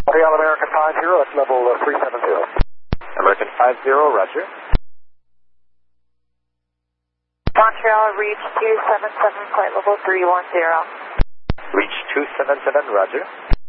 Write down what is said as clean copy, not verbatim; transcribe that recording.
Montreal American 50, that's level 370. American 50, roger. Montreal, reach 277, flight level 310. Reach 277, roger.